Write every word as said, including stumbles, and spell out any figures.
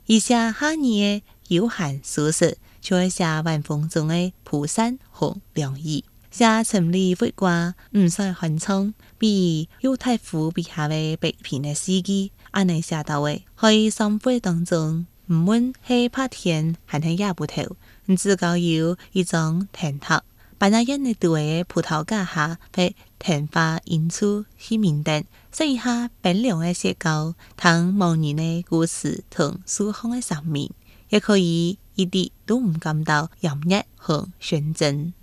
以下哈年的有限书识，就会写晚风中的蒲扇和凉意。写城里活挂唔使寒窗，比犹太夫笔下的白篇的诗句，安尼写到的，喺生活當中，唔論係拍天還係夜不頭，只要有一張天台，把那一年度的葡萄架下，被天花映出去面燈，寫一下冰涼的雪糕，聽某人的故事同書香的生命，也可以一啲都唔感到炎熱和純真。